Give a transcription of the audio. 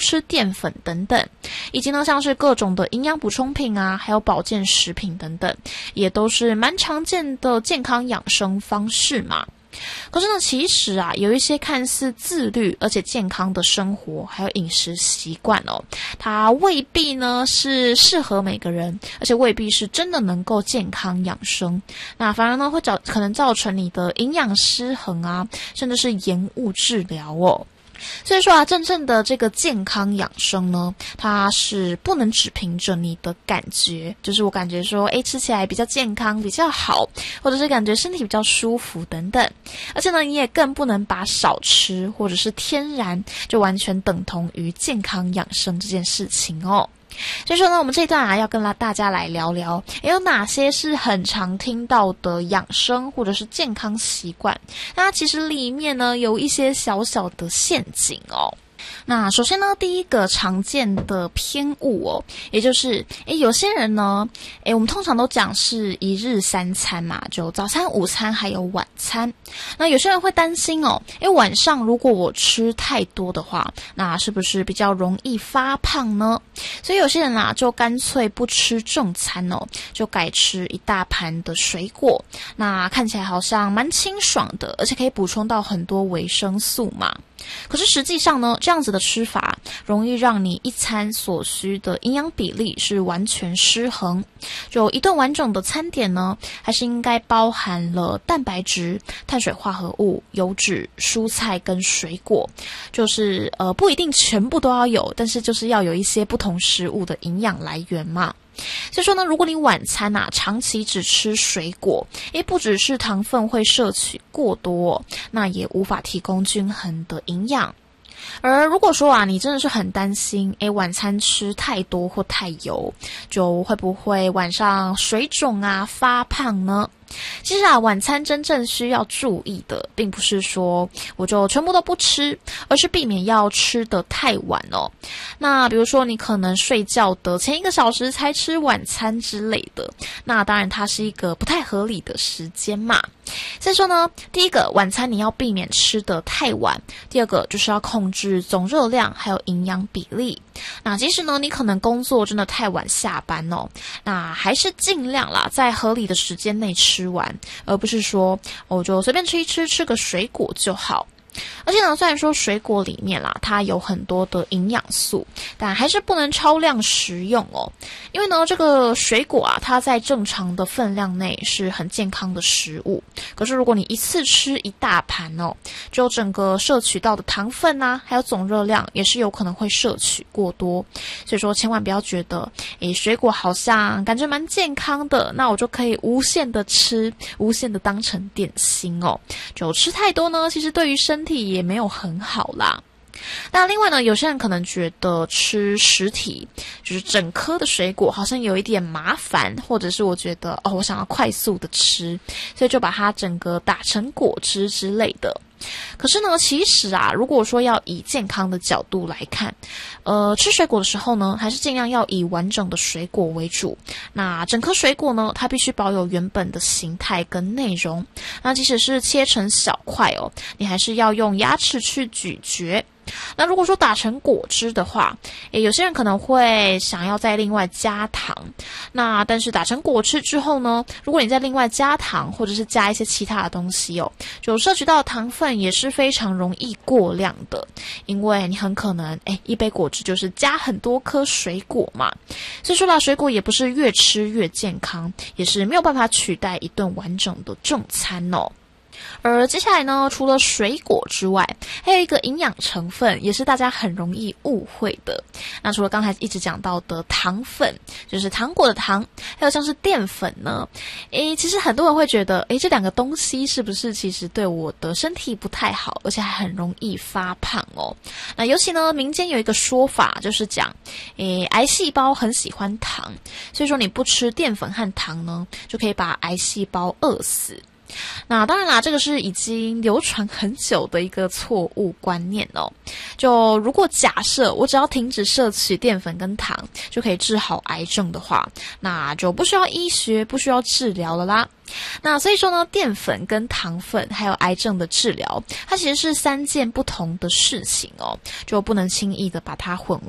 吃淀粉等等，以及呢像是各种的营养补充品啊，还有保健食品等等，也都是蛮常见的健康养生方式嘛。可是呢，其实啊，有一些看似自律而且健康的生活还有饮食习惯哦，它未必呢是适合每个人，而且未必是真的能够健康养生。那反而呢会可能造成你的营养失衡啊，甚至是延误治疗哦。所以说啊，真正的这个健康养生呢，它是不能只凭着你的感觉，就是我感觉说，吃起来比较健康比较好，或者是感觉身体比较舒服等等。而且呢，你也更不能把少吃或者是天然就完全等同于健康养生这件事情哦。所以说呢，我们这一段啊要跟大家来聊聊，有哪些是很常听到的养生或者是健康习惯，那其实里面呢有一些小小的陷阱哦。那首先呢，第一个常见的偏误哦，也就是有些人呢，我们通常都讲是一日三餐嘛，就早餐、午餐还有晚餐。那有些人会担心哦，晚上如果我吃太多的话，那是不是比较容易发胖呢？所以有些人啊，就干脆不吃正餐哦，就改吃一大盘的水果。那看起来好像蛮清爽的，而且可以补充到很多维生素嘛。可是实际上呢，这样子的吃法容易让你一餐所需的营养比例是完全失衡。就一顿完整的餐点呢，还是应该包含了蛋白质、碳水化合物、油脂、蔬菜跟水果，就是不一定全部都要有，但是就是要有一些不同食物的营养来源嘛。所以说呢，如果你晚餐啊长期只吃水果，不只是糖分会摄取过多，那也无法提供均衡的营养。而如果说啊，你真的是很担心，晚餐吃太多或太油，就会不会晚上水肿啊、发胖呢？其实啊，晚餐真正需要注意的，并不是说我就全部都不吃，而是避免要吃得太晚哦。那比如说你可能睡觉的前1个小时才吃晚餐之类的，那当然它是一个不太合理的时间嘛。所以说呢，第一个，晚餐你要避免吃得太晚；第二个，就是要控制总热量还有营养比例。那即使呢，你可能工作真的太晚下班哦，那还是尽量啦，在合理的时间内吃完，而不是说我就随便吃一吃，吃个水果就好。而且呢，虽然说水果里面啦，它有很多的营养素，但还是不能超量食用哦。因为呢，这个水果啊，它在正常的分量内是很健康的食物。可是如果你一次吃一大盘哦，就整个摄取到的糖分啊，还有总热量也是有可能会摄取过多。所以说，千万不要觉得，水果好像感觉蛮健康的，那我就可以无限的吃，无限的当成点心哦。就吃太多呢，其实对于身体也没有很好啦。那另外呢，有些人可能觉得吃实体就是整颗的水果好像有一点麻烦，或者是我觉得我想要快速的吃，所以就把它整个打成果汁之类的。可是呢，其实啊，如果说要以健康的角度来看，吃水果的时候呢，还是尽量要以完整的水果为主。那整颗水果呢，它必须保有原本的形态跟内容。那即使是切成小块哦，你还是要用牙齿去咀嚼。那如果说打成果汁的话，有些人可能会想要再另外加糖。那但是打成果汁之后呢，如果你再另外加糖，或者是加一些其他的东西哦，就摄取到的糖分也是非常容易过量的，因为你很可能一杯果汁就是加很多颗水果嘛。所以说啦，水果也不是越吃越健康，也是没有办法取代一顿完整的正餐哦。而接下来呢，除了水果之外，还有一个营养成分也是大家很容易误会的。那除了刚才一直讲到的糖分，就是糖果的糖，还有像是淀粉呢，其实很多人会觉得，这两个东西是不是其实对我的身体不太好，而且还很容易发胖哦。那尤其呢，民间有一个说法，就是讲，癌细胞很喜欢糖，所以说你不吃淀粉和糖呢，就可以把癌细胞饿死。 那当然啦，这个是已经流传很久的一个错误观念哦。就如果假设我只要停止摄取淀粉跟糖就可以治好癌症的话，那就不需要医学，不需要治疗了啦。那所以说呢，淀粉跟糖分还有癌症的治疗，它其实是3件不同的事情哦，就不能轻易的把它混